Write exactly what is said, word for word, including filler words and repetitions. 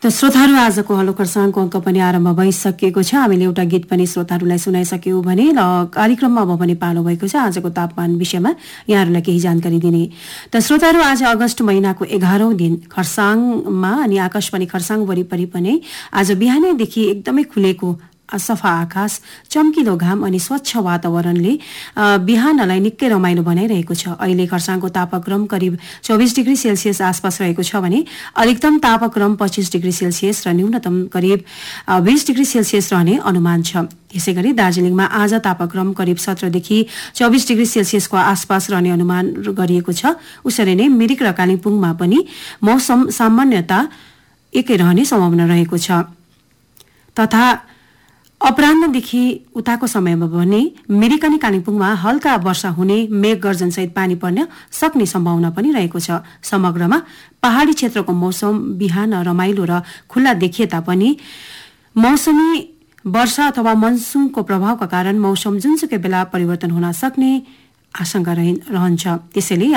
त श्रोताहरू आजको हलो खरसाङको अङ्क पनि आरम्भ भइसकेको छ। हामीले एउटा गीत पनि श्रोताहरूलाई सुनाइसक्यौँ भने र कार्यक्रममा अब पनि पालो भएको छ आजको तापमान विषयमा यहाँहरूलाई केही जानकारी दिने। त श्रोताहरू आज अगस्त महिनाको एघारौं दिन खरसाङमा अनि आकाशवाणी खरसाङ वरिपरि पनि आज बिहानैदेखि एकदमै खुलेको सफा आकाश, चम्किलो घाम अनि स्वच्छ वातावरणले बिहानलाई निकै रमाइलो बनाइरहेको छ। अहिले खरसाङको तापक्रम करिब चौबिस डिग्री सेल्सियस आसपास रहेको छ भने अधिकतम तापक्रम पच्चीस डिग्री सेल्सियस र न्यूनतम करिब बीस डिग्री सेल्सियस रहने अनुमान छ। त्यसै गरी दार्जिलिङमा आज तापक्रम करिब सत्रदेखि चौबिस डिग्री सेल्सियसको आसपास रहने अनुमान गरिएको छ। उसरी नै मिरिक र कालिम्पोङमा पनि मौसम सामान्यता एकै रहने सम्भावना रहेको छ। तथा अपराह्नदेखि उताको समयमा भने मिरिक अनि कालिम्पोङमा हल्का वर्षा हुने, मेघ गर्जनसहित पानी पर्न सक्ने सम्भावना पनि रहेको छ। समग्रमा पहाडी क्षेत्रको मौसम बिहान रमाइलो र खुल्ला देखिए तापनि मौसमी वर्षा अथवा मनसुनको प्रभावका कारण मौसम जुनसुकै बेला परिवर्तन हुन सक्ने आशंका रहन्छ। त्यसैले